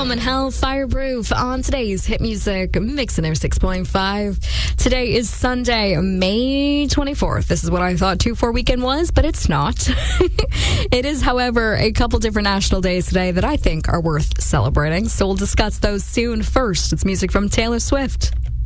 Common Hell, Fireproof on today's Hit Music Mix in 6.5. Today is Sunday, May 24th. This is what I thought 2-4 weekend was, but it's not. It is, however, a couple different national days today that I think are worth celebrating. So we'll discuss those soon. First, it's music from Taylor Swift.